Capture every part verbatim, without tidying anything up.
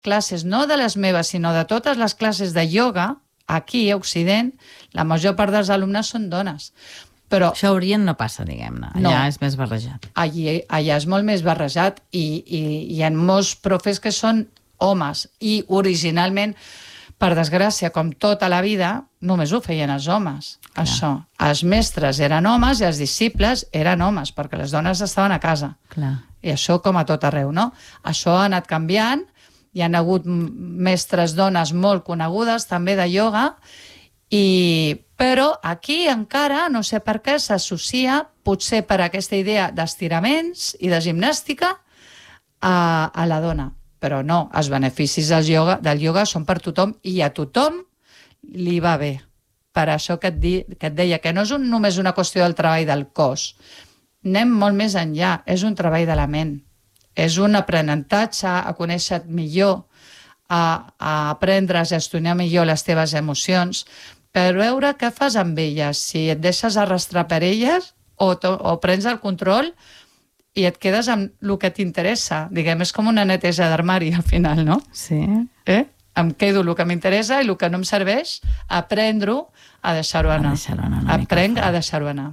classes, no de les meves, sinó de totes les classes de ioga, aquí a Occident, la major part dels alumnes són dones. Però això a Orient no passa, diguem-ne. Allà no. És més barrejat. Allí, allà és molt més barrejat i, i hi ha molts profes que són homes i originalment, per desgràcia, com tota la vida, només ho feien els homes. Clar. Això. Els mestres eren homes i els disciples eren homes, perquè les dones estaven a casa. Clar. I això com a tot arreu, no? Això ha anat canviant, hi ha hagut mestres dones molt conegudes, també de ioga, i... però aquí encara, no sé per què, s'associa, potser per aquesta idea d'estiraments i de gimnàstica, a, a la dona. Però no, els beneficis del ioga, del ioga són per tothom i a tothom li va bé. Per això que et, di, que et deia que no és un, només una qüestió del treball del cos. Anem molt més enllà, és un treball de la ment. És un aprenentatge a conèixer millor, a, a aprendre a gestionar millor les teves emocions, per veure què fas amb elles, si et deixes arrastrar per elles o, to, o prens el control i et quedes amb el que t'interessa. Diguem, és com una neteja d'armari al final, no? Sí. Eh? Em quedo el que m'interessa i el que no em serveix, aprendre-ho a deixar-ho anar. A deixar-ho anar Aprenc a deixar-ho anar.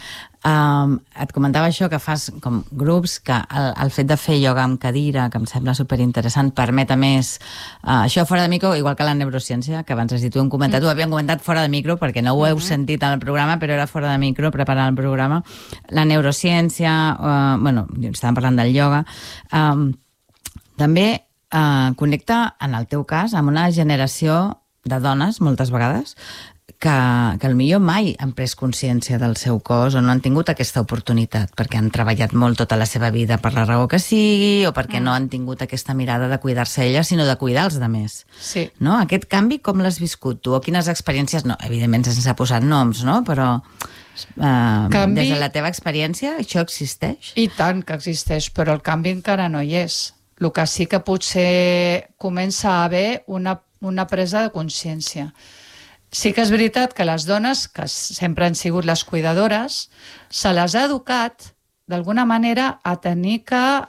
Um, et comentava això, que fas com grups, que el, el fet de fer ioga amb cadira, que em sembla superinteressant, permet a més, uh, això fora de micro, igual que la neurociència, que abans has dit, ho hem comentat, mm. ho havíem comentat fora de micro, perquè no ho heu mm -hmm. sentit en el programa, però era fora de micro, preparant el programa. La neurociència, uh, bueno, estàvem parlant del ioga, um, també uh, connecta, en el teu cas, amb una generació de dones, moltes vegades, que, que potser mai han pres consciència del seu cos o no han tingut aquesta oportunitat perquè han treballat molt tota la seva vida per la raó que sigui o perquè mm. no han tingut aquesta mirada de cuidar-se elles, sinó de cuidar els altres. Sí. No? Aquest canvi com l'has viscut tu? O quines experiències? No, evidentment sense posar noms, no? Però eh, canvi... des de la teva experiència això existeix? I tant que existeix, però el canvi encara no hi és. El que sí que potser comença a haver una, una presa de consciència. Sí que és veritat que les dones, que sempre han sigut les cuidadores, se les ha educat, d'alguna manera, a tenir que a,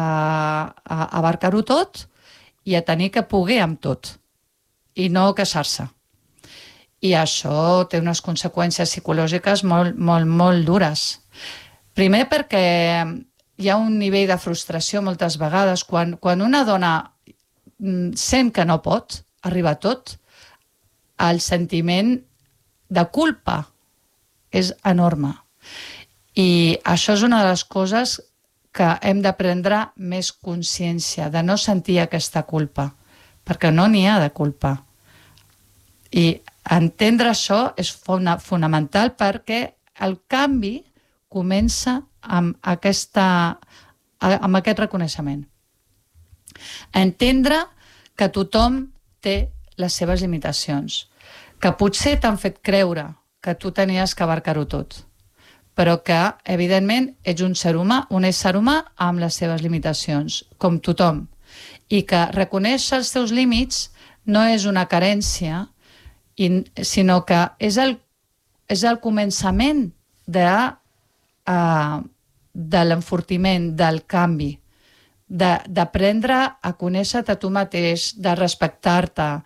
a abarcar-ho tot i a tenir que poder amb tot, i no queixar-se. I això té unes conseqüències psicològiques molt, molt, molt dures. Primer perquè hi ha un nivell de frustració moltes vegades. Quan, quan una dona sent que no pot arribar a tot, el sentiment de culpa és enorme. I això és una de les coses que hem de prendre més consciència, de no sentir aquesta culpa, perquè no n'hi ha de culpa. I entendre això és fonamental perquè el canvi comença amb, aquesta, amb aquest reconeixement. Entendre que tothom té les seves limitacions, que potser t'han fet creure que tu tenies que abarcar-ho tot, però que, evidentment, ets un ser humà, un ésser humà amb les seves limitacions, com tothom, i que reconèixer els teus límits no és una carència, i, sinó que és el, és el començament de, uh, de l'enfortiment, del canvi, d'aprendre a conèixer-te a tu mateix, de respectar-te,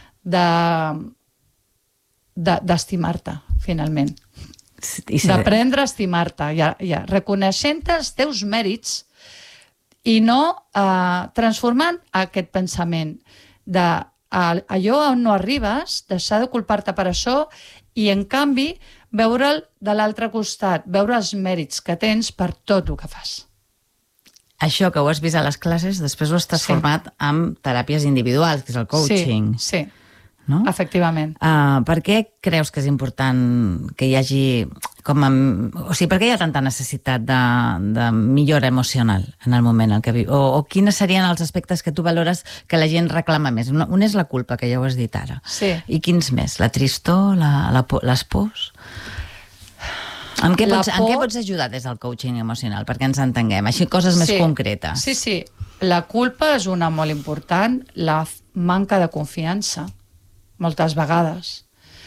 d'estimar-te, de, finalment. D'aprendre a estimar-te, ja, ja, reconeixent els teus mèrits i no eh, transformant aquest pensament de allò on no arribes, deixar de culpar-te per això i, en canvi, veure'l de l'altre costat, veure els mèrits que tens per tot el que fas. Això que ho has vist a les classes, després ho has transformat sí. amb teràpies individuals, que és el coaching. Sí, sí. No? Efectivament. Uh, per què creus que és important que hi hagi... Com a, o sigui, per què hi ha tanta necessitat de, de millora emocional en el moment en què viu? O, o quins serien els aspectes que tu valores que la gent reclama més? Un, un és la culpa, que ja ho has dit ara. Sí. I quins més? La tristor? La, la, les pors? En què, pots, por... en què pots ajudar des del coaching emocional? Perquè ens entenguem. Així, coses més sí. concretes. Sí, sí. La culpa és una molt important. La manca de confiança, moltes vegades.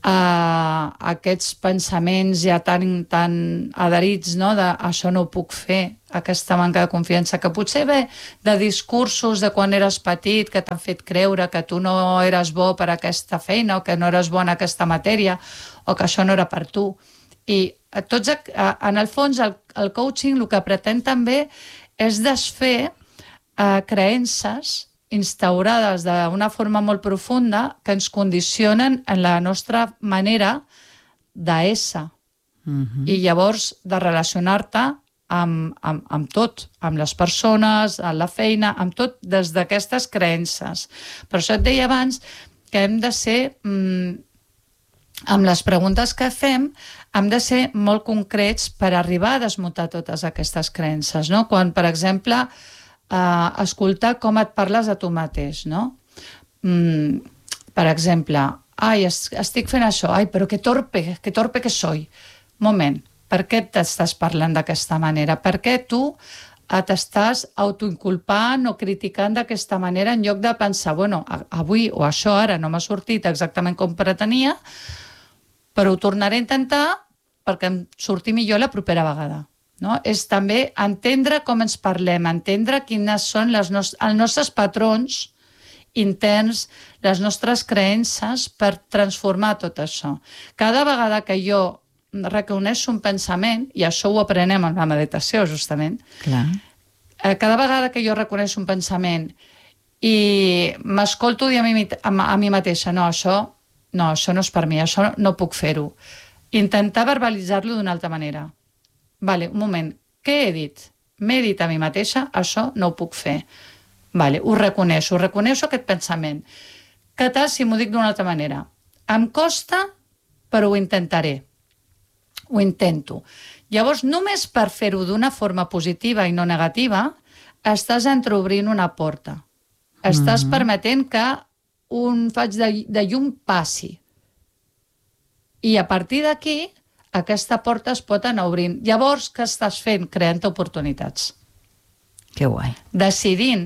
a aquests pensaments ja tan, tan adherits, no? De això no ho puc fer, aquesta manca de confiança, que potser ve de discursos de quan eres petit que t'han fet creure que tu no eres bo per aquesta feina o que no eres bo en aquesta matèria o que això no era per tu. I tots, en el fons el, el coaching el que pretén també és desfer eh, creences instaurades d'una forma molt profunda que ens condicionen en la nostra manera d'ésser. Mm-hmm. I llavors de relacionar-te amb, amb, amb tot, amb les persones, amb la feina, amb tot des d'aquestes creences. Per això et deia abans que hem de ser, mmm, amb les preguntes que fem, hem de ser molt concrets per arribar a desmuntar totes aquestes creences, no? Quan, per exemple, Uh, escoltar com et parles a tu mateix, no? Mm, per exemple, ai, estic fent això, ai, però que torpe, que torpe que soy. Moment, per què t'estàs parlant d'aquesta manera? Per què tu t'estàs autoinculpant o criticant d'aquesta manera en lloc de pensar, bueno, avui o això ara no m'ha sortit exactament com pretenia, però ho tornaré a intentar perquè em surti millor la propera vegada. No? És també entendre com ens parlem, entendre quines són les nos- els nostres patrons interns, les nostres creences per transformar tot això. Cada vegada que jo reconeixo un pensament, i això ho aprenem en la meditació justament, Clar. cada vegada que jo reconeixo un pensament i m'escolto dir a mi, a mi mateixa, no, això no, això no és per mi, això no puc fer-ho. Intentar verbalitzar-lo d'una altra manera. Vale, un moment, què he dit? M'he dit a mi mateixa, això no ho puc fer. Vale, ho reconeixo, reconeixo aquest pensament. Què tal si m'ho dic d'una altra manera? Em costa, però ho intentaré. Ho intento. Llavors, només per fer-ho d'una forma positiva i no negativa, estàs entreobrint una porta. Estàs mm-hmm. permetent que un faig de, de llum passi. I a partir d'aquí, aquesta porta es pot anar obrint. Llavors, què estàs fent? Creant oportunitats. Que guai. Decidint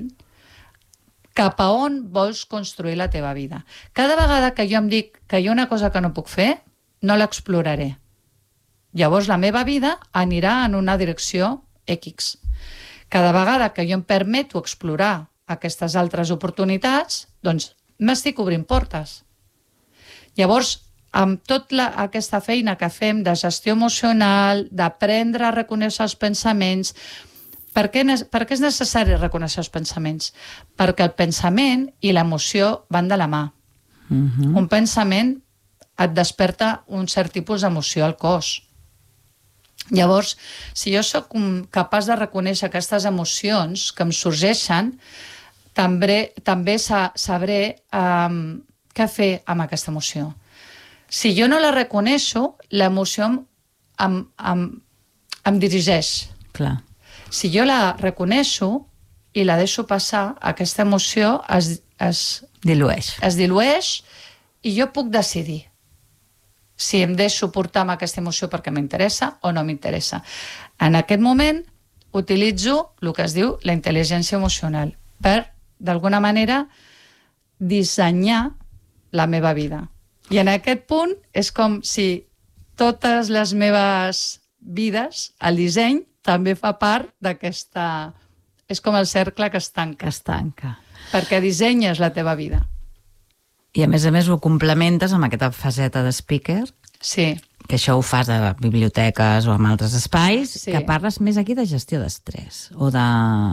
cap a on vols construir la teva vida. Cada vegada que jo em dic que hi ha una cosa que no puc fer, no l'exploraré. Llavors, la meva vida anirà en una direcció X. Cada vegada que jo em permeto explorar aquestes altres oportunitats, doncs m'estic obrint portes. Llavors, amb tota aquesta feina que fem de gestió emocional, d'aprendre a reconèixer els pensaments, per què, per què és necessari reconèixer els pensaments? Perquè el pensament i l'emoció van de la mà. Mm-hmm. Un pensament et desperta un cert tipus d'emoció al cos. Llavors, si jo sóc capaç de reconèixer aquestes emocions que em sorgeixen, també, també sabré um, què fer amb aquesta emoció. Si jo no la reconeixo, l'emoció em, em, em, em dirigeix. Clar. Si jo la reconeixo i la deixo passar, aquesta emoció es, es, dilueix. es dilueix i jo puc decidir si em deixo portar amb aquesta emoció perquè m'interessa o no m'interessa. En aquest moment utilitzo el que es diu la intel·ligència emocional per, d'alguna manera, dissenyar la meva vida. I en aquest punt és com si totes les meves vides, el disseny, també fa part d'aquesta... És com el cercle que es tanca. Que es tanca. Perquè dissenyes la teva vida. I a més a més ho complementes amb aquesta faceta de speaker. Sí. Que això ho fas a biblioteques o en altres espais, sí. Que parles més aquí de gestió d'estrès o de...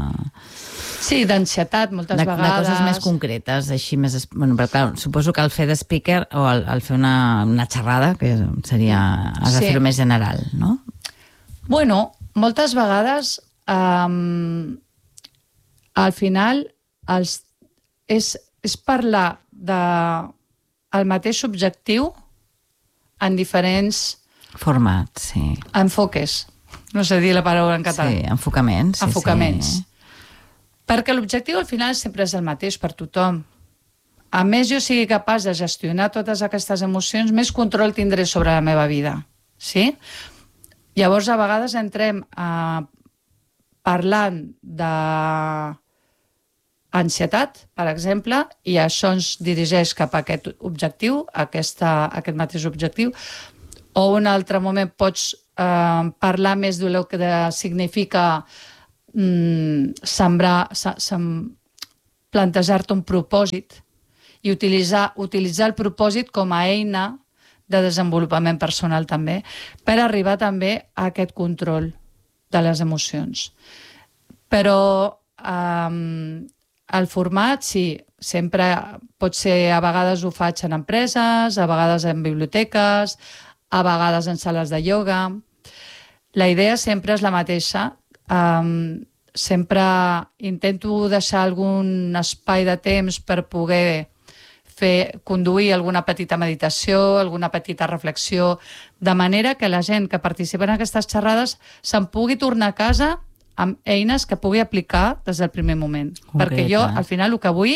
Sí, d'ansietat, moltes de, vegades. De coses més concretes, així més... Bueno, però clar, suposo que el fer de speaker o el, el fer una, una xerrada, que seria... Has de sí. fer-ho més general, no? Bueno, moltes vegades um, al final els, és, és parlar de el mateix objectiu en diferents... Formats, sí. Enfoques. No sé dir la paraula en català. Sí, enfocaments. Sí, enfocaments. Sí. Perquè l'objectiu al final sempre és el mateix per tothom. A més jo sigui capaç de gestionar totes aquestes emocions, més control tindré sobre la meva vida. Sí? Llavors, a vegades entrem a... parlant de ansietat, per exemple, i això ens dirigeix cap a aquest objectiu, aquesta, aquest mateix objectiu, o un altre moment pots eh, parlar més del que significa mm, sembrar, sem, plantejar-te un propòsit i utilitzar, utilitzar el propòsit com a eina de desenvolupament personal també, per arribar també a aquest control de les emocions. Però eh, el format, sí, sempre pot ser, a vegades ho faig en empreses, a vegades en biblioteques, a vegades en sales de ioga. La idea sempre és la mateixa. Um, sempre intento deixar algun espai de temps per poder fer, conduir alguna petita meditació, alguna petita reflexió, de manera que la gent que participa en aquestes xerrades se'n pugui tornar a casa amb eines que pugui aplicar des del primer moment. Correcte. Perquè jo, al final, el que vull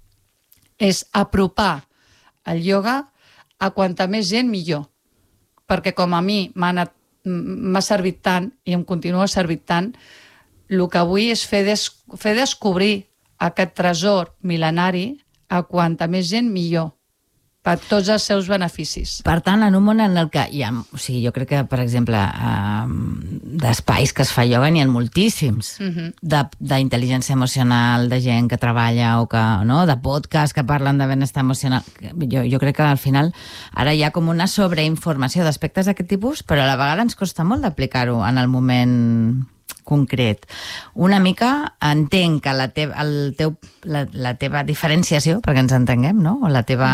és apropar el ioga a quanta més gent millor. Perquè com a mi m'ha servit tant i em continua servit tant, el que vull és fer, des, fer descobrir aquest tresor mil·lenari a quanta més gent millor, per tots els seus beneficis. Per tant, en un món en el que hi ha, o sigui, jo crec que, per exemple, eh, d'espais que es fa ioga n'hi ha moltíssims, uh-huh. d'intel·ligència emocional, de gent que treballa o que, no, de podcasts que parlen de benestar emocional. Jo, jo crec que al final ara hi ha com una sobreinformació d'aspectes d'aquest tipus, però a la vegada ens costa molt d'aplicar-ho en el moment concret. Una mica entenc que la teva, el teu, la, la teva diferenciació, perquè ens entenguem, no? O la teva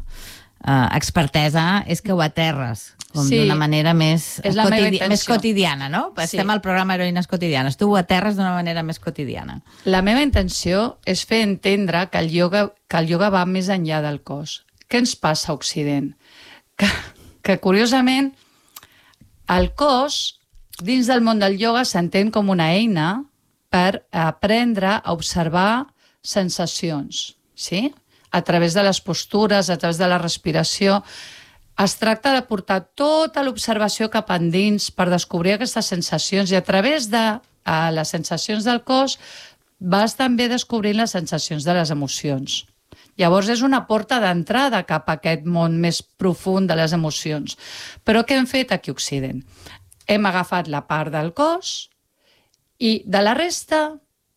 uh, expertesa és que ho aterres com sí, d'una manera més, cotidi més quotidiana, no? Sí. Estem al programa Heroïnes Quotidianes. Tu ho aterres d'una manera més quotidiana. La meva intenció és fer entendre que el ioga, que el ioga va més enllà del cos. Què ens passa a Occident? Que, que curiosament, el cos dins del món del ioga s'entén com una eina per aprendre a observar sensacions, sí? A través de les postures, a través de la respiració. Es tracta de portar tota l'observació cap endins per descobrir aquestes sensacions i a través de a les sensacions del cos vas també descobrint les sensacions de les emocions. Llavors és una porta d'entrada cap a aquest món més profund de les emocions. Però què hem fet aquí a Occident? Hem agafat la part del cos i de la resta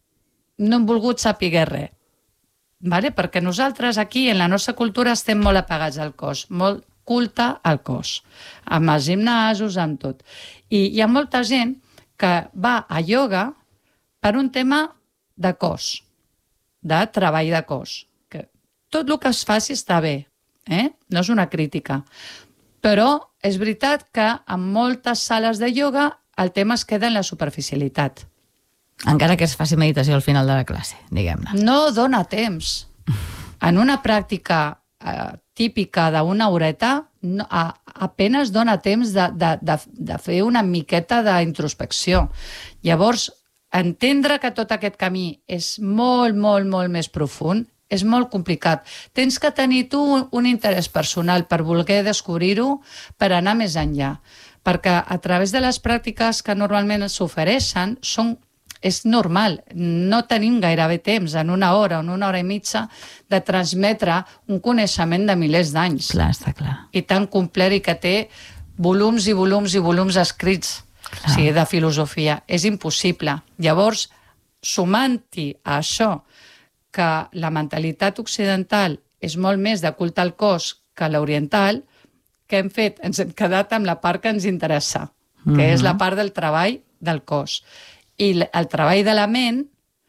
no hem volgut saber res. Vale? Perquè nosaltres aquí, en la nostra cultura, estem molt apegats al cos, molt culte al cos, amb els gimnasos, amb tot. I hi ha molta gent que va a ioga per un tema de cos, de treball de cos. Que tot el que es faci està bé, eh? No és una crítica. Però és veritat que en moltes sales de ioga el tema es queda en la superficialitat. Encara que es faci meditació al final de la classe, diguem-ne. No dona temps. En una pràctica eh, típica d'una horeta, no, a, apenas dona temps de, de, de, de fer una miqueta d'introspecció. Llavors, entendre que tot aquest camí és molt, molt, molt més profund, és molt complicat. Tens que tenir tu un interès personal per voler descobrir-ho, per anar més enllà. Perquè a través de les pràctiques que normalment s'ofereixen, són és normal, no tenim gairebé temps, en una hora o en una hora i mitja, de transmetre un coneixement de milers d'anys. Clar, està clar. I tan complet i que té volums i volums i volums escrits, o sigui, de filosofia. És impossible. Llavors, sumant-hi a això, que la mentalitat occidental és molt més de culte al cos que l'oriental, que hem fet? Ens hem quedat amb la part que ens interessa, que uh-huh. és la part del treball del cos. I el treball de la ment,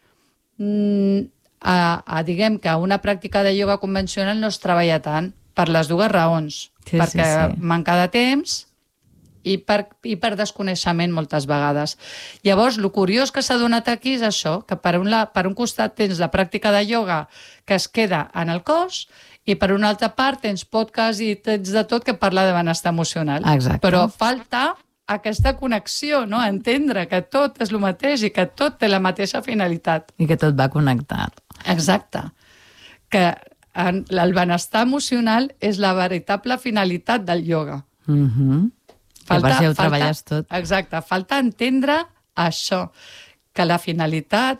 a, a, diguem que una pràctica de ioga convencional no es treballa tant, per les dues raons. Sí, perquè sí, sí. manca de temps i per, i per desconeixement moltes vegades. Llavors, el curiós que s'ha donat aquí és això, que per un, la, per un costat tens la pràctica de ioga que es queda en el cos i per una altra part tens podcast i tens de tot que parla de benestar emocional. Exacte. Però falta aquesta connexió, no? Entendre que tot és el mateix i que tot té la mateixa finalitat. I que tot va connectat. Exacte. Que el benestar emocional és la veritable finalitat del ioga. Mhm. Falta, per si ho treballes tot. Exacte, falta entendre això, que la finalitat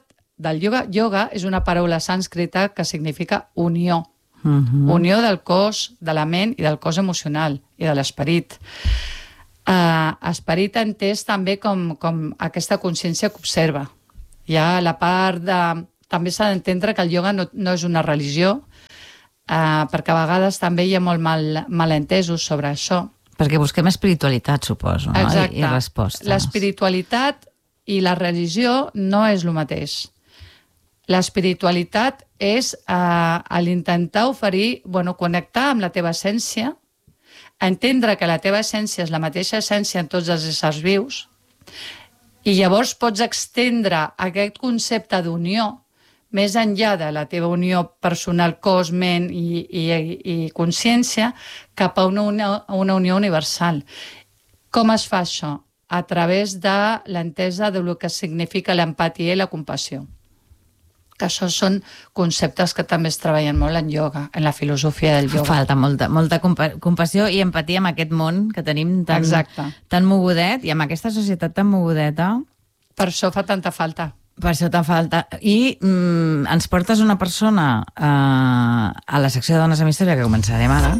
del yoga. Yoga és una paraula sànscrita que significa unió. Uh-huh. Unió del cos, de la ment i del cos emocional i de l'esperit. Uh, esperit entès també com, com aquesta consciència que observa. Hi ha la part de... També s'ha d'entendre que el yoga no, no és una religió, uh, perquè a vegades també hi ha molt mal, malentesos sobre això. Perquè busquem espiritualitat, suposo, no? Exacte. I, i respostes. L'espiritualitat i la religió no és el mateix. L'espiritualitat és eh, l'intentar oferir, bueno, connectar amb la teva essència, entendre que la teva essència és la mateixa essència en tots els éssers vius, i llavors pots extendre aquest concepte d'unió més enllà de la teva unió personal, cos, ment i, i, i consciència cap a una unió, una unió universal. Com es fa això? A través de l'entesa de lo que significa l'empatia i la compassió. Que això són conceptes que també es treballen molt en yoga, en la filosofia del yoga. Falta molta, molta compa compassió i empatia amb aquest món que tenim tan, tan mogudet i amb aquesta societat tan mogudeta. Per això fa tanta falta. Per això te falta. I mm, ens portes una persona eh, a la secció de Dones amb Història, que començarem ara,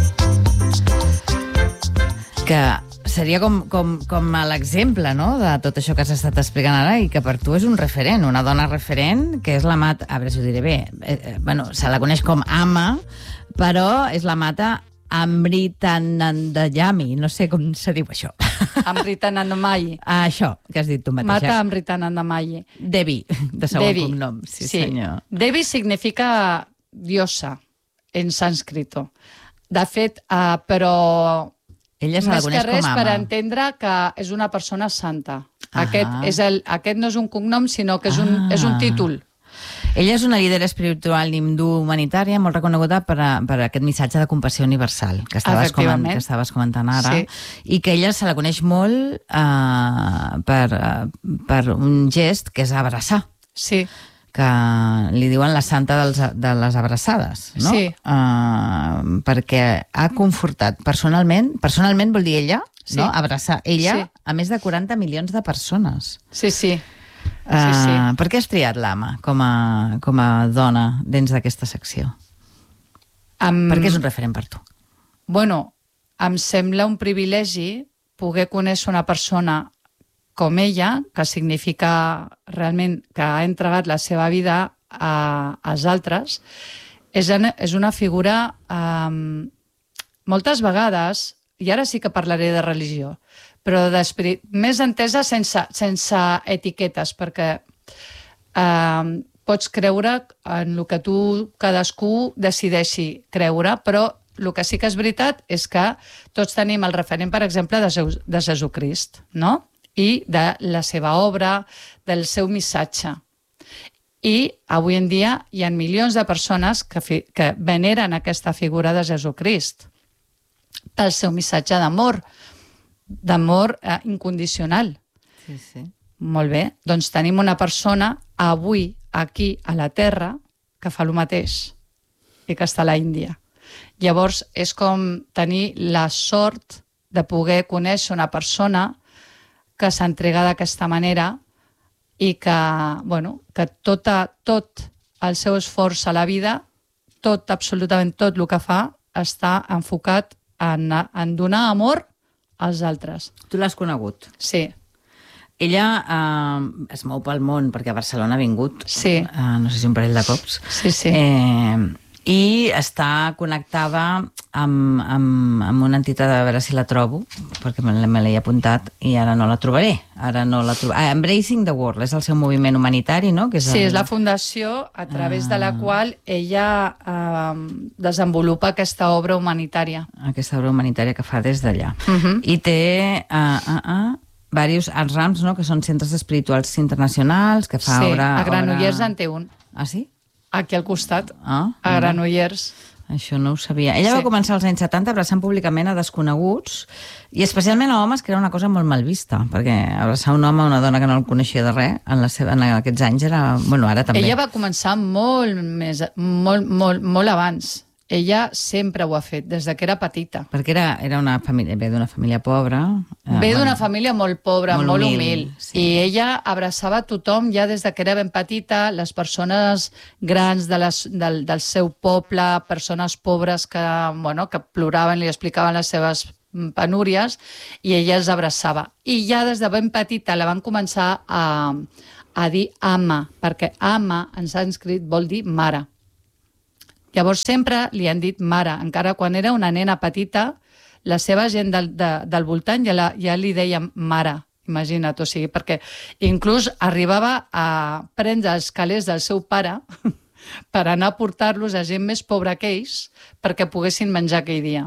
que seria com, com, com l'exemple, no?, de tot això que has estat explicant ara i que per tu és un referent, una dona referent, que és la Mata, a veure si ho diré bé, eh, eh, bueno, se la coneix com Ama, però és la Mata Amritanandayami, no sé com se diu això. Amritanandamayi. Ah, això, que has dit tu mateixa. Mata Amritanandamayi. Devi, de segon Devi. cognom, sí, sí senyor. Devi significa diosa en sànscrito. De fet, uh, però... Ella se la coneix com Ama. Més que res per entendre que és una persona santa. Aquest, és el, aquest no és un cognom, sinó que és un, ah. és un títol. Ella és una líder espiritual hindú humanitària molt reconeguda per, a, per aquest missatge de compassió universal que estaves, coment, que estaves comentant ara, sí. I que ella se la coneix molt uh, per, uh, per un gest que és abraçar. Sí. Que li diuen la santa dels, de les abraçades, no? Sí. Uh, perquè ha confortat personalment, personalment vol dir ella, sí. No? Abraçar ella sí. A més de quaranta milions de persones. Sí, sí. Uh, sí, sí. Per què has triat l'Ama com, a, com a dona dins d'aquesta secció? Um, per què és un referent per tu? Bueno, em sembla un privilegi poder conèixer una persona com ella, que significa realment que ha entregat la seva vida a, als altres. És, en, és una figura um, moltes vegades, i ara sí que parlaré de religió, però d'esperit, més entesa sense, sense etiquetes, perquè um, pots creure en el que tu cadascú decideixi creure, però el que sí que és veritat és que tots tenim el referent, per exemple, de, Jesu, de Jesucrist, no?, i de la seva obra, del seu missatge. I avui en dia hi ha milions de persones que, fi, que veneren aquesta figura de Jesucrist pel seu missatge d'amor, d'amor eh, incondicional. Sí, sí. Molt bé, doncs tenim una persona avui, aquí, a la Terra, que fa el mateix i que està a la Índia. Llavors, és com tenir la sort de poder conèixer una persona que s'entrega d'aquesta manera i que, bueno, que tota, tot el seu esforç a la vida, tot, absolutament tot el que fa, està enfocat en, en donar amor als altres. Tu l'has conegut? Sí. Ella eh, es mou pel món, perquè a Barcelona ha vingut, sí. eh, no sé si un parell de cops, sí, sí. Eh, i està connectada amb, amb, amb una entitat, a veure si la trobo, perquè me l'he apuntat i ara no la trobaré. Ara no la trobo. Ah, Embracing the World, és el seu moviment humanitari, no? Que és sí, el... és la fundació a través ah. de la qual ella eh, desenvolupa aquesta obra humanitària. Aquesta obra humanitària que fa des d'allà. Uh -huh. I té... Uh, uh, uh, diversos ARSAMs, no?, que són centres espirituals internacionals, que fa sí, obra... a Granollers obra... en té un. Ah, sí? Aquí al costat, ah, a Granollers. Això no ho sabia. Ella sí. va començar als anys setanta abraçant públicament a desconeguts i especialment a homes, que era una cosa molt mal vista, perquè abraçar un home a una dona que no el coneixia de res en, la seva, en aquests anys era... Bueno, ara també. Ella va començar molt més, molt, molt, molt abans. ella sempre ho ha fet, des de que era petita. Perquè era, era una família, ve d'una família pobra. Eh, ve d'una bueno, família molt pobra, molt, molt humil, humil sí. I ella abraçava tothom ja des de que era ben petita, les persones grans de les, del, del seu poble, persones pobres que, bueno, que ploraven, li explicaven les seves penúries, i ella els abraçava. I ja des de ben petita la van començar a, a dir ama, perquè ama en sànscrit vol dir mare. Llavors sempre li han dit mare, encara quan era una nena petita, la seva gent del, de, del voltant ja, la, ja li deia mare, imagina't, o sigui, perquè inclús arribava a prendre els calés del seu pare per anar a portar-los a gent més pobra que ells perquè poguessin menjar aquell dia.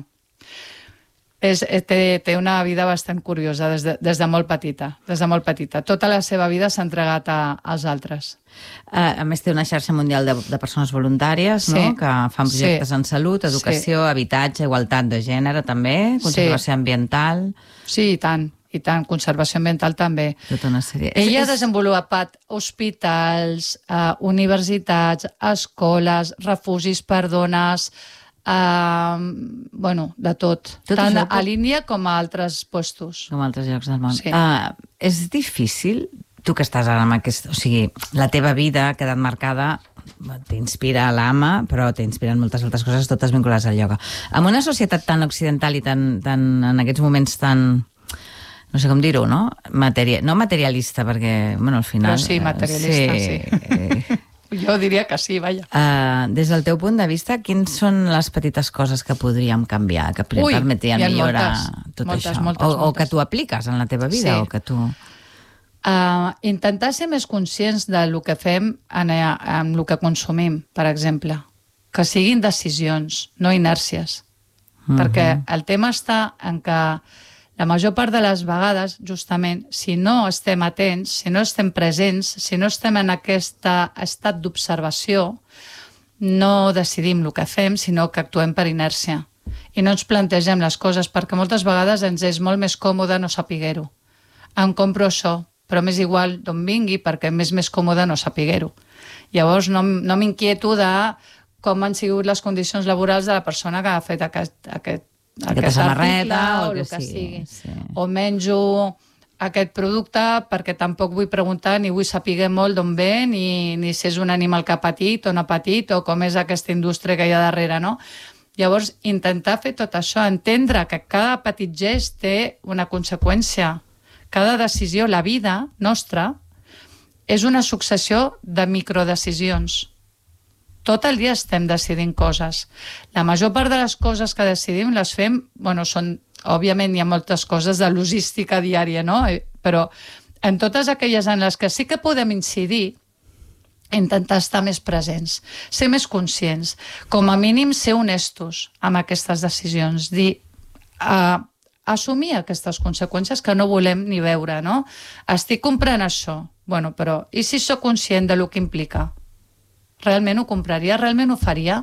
És, té, té una vida bastant curiosa des de, des de molt petita, des de molt petita. Tota la seva vida s'ha entregat a, als altres. Uh, a més, té una xarxa mundial de, de persones voluntàries, sí, no? Que fan projectes sí. en salut, educació, sí. habitatge, igualtat de gènere, també, conservació sí. ambiental... Sí, i tant, i tant, conservació ambiental també. Tota una sèrie. Ella és, ha desenvolupat hospitals, uh, universitats, escoles, refugis per dones... Uh, bueno, de tot, tot tant a l'Índia com a altres puestos, com a altres llocs del món. Sí. Uh, és difícil, tu que estàs ara amb aquest, o sigui, la teva vida ha quedat marcada, t'inspira l'ama, però t'inspiren moltes altres coses, totes vinculades al ioga. En una societat tan occidental i tan, tan en aquests moments tan, no sé com dir-ho, no? Materia, no materialista, perquè, bueno, al final... Però sí, materialista, sí. sí. Eh, Jo diria que sí, vaja. Uh, des del teu punt de vista, quins són les petites coses que podríem canviar, que Ui, permetrien millorar moltes, tot moltes, això? Moltes, o, moltes. o que tu apliques en la teva vida? Sí. O que tu... Uh, intentar ser més conscients del que fem en, en el que consumim, per exemple. Que siguin decisions, no inèrcies. Uh-huh. Perquè el tema està en que la major part de les vegades, justament, si no estem atents, si no estem presents, si no estem en aquest estat d'observació, no decidim el que fem, sinó que actuem per inèrcia. I no ens plantegem les coses, perquè moltes vegades ens és molt més còmode no sapiguer-ho. Em compro això, però m'és igual d'on vingui, perquè m'és més còmode no sapiguer-ho. Llavors no, no m'inquieto de com han sigut les condicions laborals de la persona que ha fet aquest, aquest aquesta samarreta o, o el que, que sigui. Sí. O menjo aquest producte perquè tampoc vull preguntar ni vull saber molt d'on ve, ni, ni si és un animal que ha patit o no ha patit, o com és aquesta indústria que hi ha darrere, no? Llavors, intentar fer tot això, entendre que cada petit gest té una conseqüència. Cada decisió, la vida nostra, és una successió de microdecisions. Tot el dia estem decidint coses. La major part de les coses que decidim les fem, bueno, són, òbviament hi ha moltes coses de logística diària, no? Però en totes aquelles en les que sí que podem incidir, intentar estar més presents, ser més conscients, com a mínim ser honestos amb aquestes decisions, dir, uh, assumir aquestes conseqüències que no volem ni veure, no? Estic comprant això, bueno, però i si sóc conscient de lo que implica? Realment ho compraria, realment ho faria,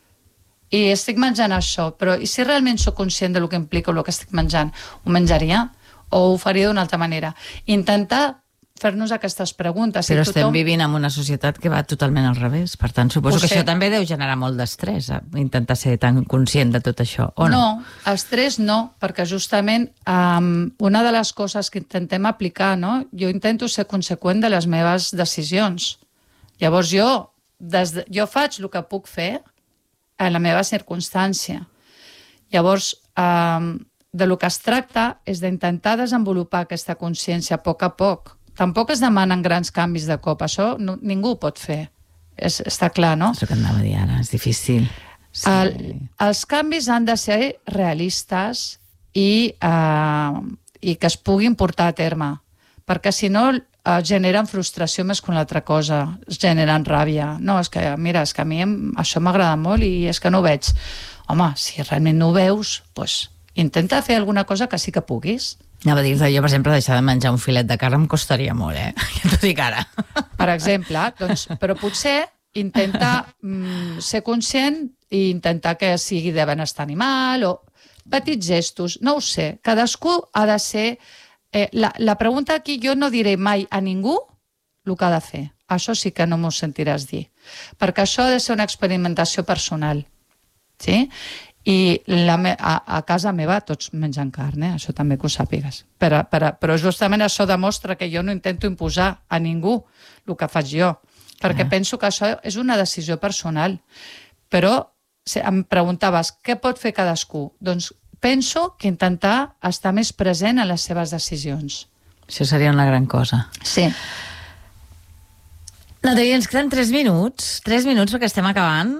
i estic menjant això, però i si realment sóc conscient del que implica el que estic menjant, ho menjaria o ho faria d'una altra manera? Intentar fer-nos aquestes preguntes. Però si estem tothom... vivint en una societat que va totalment al revés, per tant suposo Ho que sé. això també deu generar molt d'estrès, intentar ser tan conscient de tot això, o no? No, estrès no, perquè justament um, una de les coses que intentem aplicar, no? Jo intento ser conseqüent de les meves decisions. Llavors jo Des de, jo faig el que puc fer en la meva circumstància. Llavors, eh, de lo que es tracta és d'intentar desenvolupar aquesta consciència a poc a poc. Tampoc es demanen grans canvis de cop, això no, ningú ho pot fer, és, està clar, no? És el que anava a dir ara, és difícil. Sí. El, els canvis han de ser realistes i, eh, i que es puguin portar a terme, perquè si no eh, generen frustració més que una altra cosa, generen ràbia. No, és que, mira, és que a mi em, això m'agrada molt i és que no ho veig. Home, si realment no ho veus, doncs intenta fer alguna cosa que sí que puguis. Anava a dir-te, jo, per exemple, deixar de menjar un filet de carn em costaria molt, eh? Ja t'ho dic ara. Per exemple, doncs, però potser intentar mm, ser conscient i intentar que sigui de benestar animal o petits gestos, no ho sé. Cadascú ha de ser... Eh, la, la pregunta aquí, jo no diré mai a ningú el que ha de fer. Això sí que no m'ho sentiràs dir. Perquè això ha de ser una experimentació personal. sí? I la me a, a casa meva tots mengen carn, eh? Això també que ho sàpigues. Però, però, però justament això demostra que jo no intento imposar a ningú el que faig jo, perquè ah. penso que això és una decisió personal. Però em preguntaves, què pot fer cadascú? Doncs penso que intentar estar més present en les seves decisions. Això seria una gran cosa. Sí. Natàlia, ens queden tres minuts, tres minuts perquè estem acabant.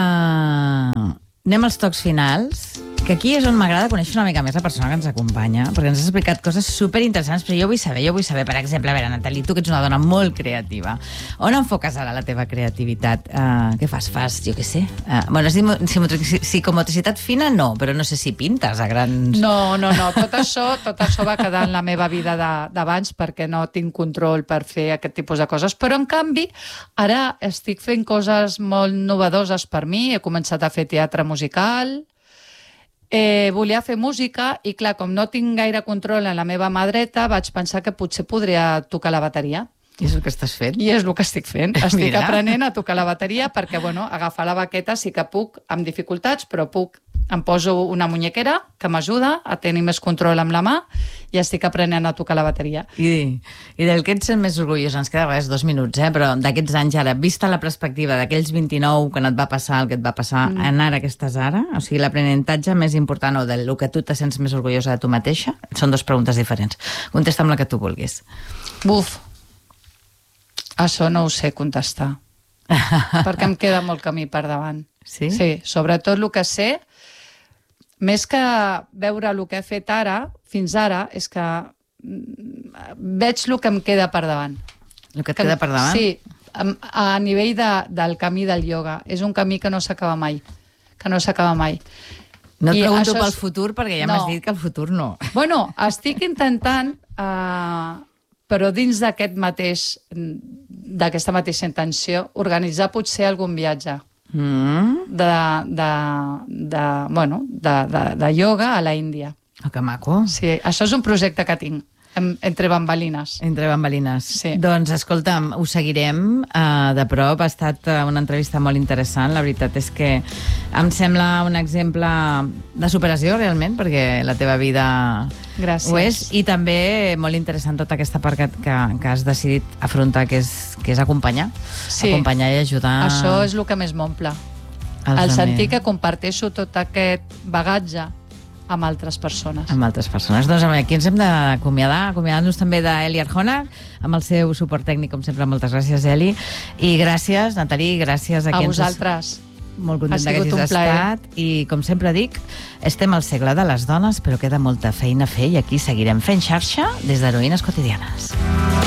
Uh, anem als tocs finals, que aquí és on m'agrada conèixer una mica més la persona que ens acompanya, perquè ens has explicat coses superinteressants, però jo vull saber, jo vull saber, per exemple, a veure, Natàlia, tu que ets una dona molt creativa, on enfoques ara la teva creativitat? Uh, què fas? Fas, jo què sé? Uh, bueno, psicomotricitat fina no, però no sé si pintes a grans... No, no, no, tot això, tot això va quedar en la meva vida d'abans perquè no tinc control per fer aquest tipus de coses, però en canvi ara estic fent coses molt novedoses per mi, he començat a fer teatre musical. Eh, volia fer música i, clar, com no tinc gaire control en la meva mà dreta, vaig pensar que potser podria tocar la bateria. I és el que estàs fent? I és el que estic fent. Estic Mira. aprenent a tocar la bateria perquè, bueno, agafar la baqueta sí que puc amb dificultats, però puc, em poso una muñequera que m'ajuda a tenir més control amb la mà i estic aprenent a tocar la bateria. I, i del que ets més orgullós, ens queda res, dos minuts, eh? Però d'aquests anys ara, vista la perspectiva d'aquells vint-i-nou que no et va passar el que et va passar, mm. en ara que estàs ara, o sigui, l'aprenentatge més important o del que tu te sents més orgullosa de tu mateixa, són dues preguntes diferents. Contesta amb la que tu vulguis. Buf, això no ho sé contestar, perquè em queda molt camí per davant. Sí? Sí, sobretot el que sé, més que veure el que he fet ara, fins ara, és que veig el que em queda per davant. El que et queda per davant? Sí, a nivell de, del camí del ioga. És un camí que no s'acaba mai, que no s'acaba mai. No et I pregunto pel és... futur, perquè ja no. m'has dit que el futur no. Bueno, estic intentant, uh, però dins d'aquest mateix, d'aquesta mateixa intenció, organitzar potser algun viatge. Mm. De, de, de, bueno, de, de, de ioga a la Índia. Oh, que maco. Sí, això és un projecte que tinc, en, entre bambalines. Entre bambalines. Sí. Doncs, escolta'm, ho seguirem uh, de prop. Ha estat uh, una entrevista molt interessant. La veritat és que em sembla un exemple de superació, realment, perquè la teva vida Gràcies. ho és. I també molt interessant tota aquesta part que, que, que has decidit afrontar, que és, que és acompanyar. Sí. Acompanyar i ajudar... Això és el que més m'omple. El sentir que comparteixo tot aquest bagatge amb altres persones. Amb altres persones. Doncs aquí ens hem d'acomiadar, acomiadar-nos també d'Eli Arjona, amb el seu suport tècnic, com sempre. Moltes gràcies, Eli. I gràcies, Natàlia, gràcies a, a qui vosaltres. Ens... Molt contenta que hagis estat. I, com sempre dic, estem al segle de les dones, però queda molta feina a fer i aquí seguirem fent xarxa des d'Heroïnes Quotidianes.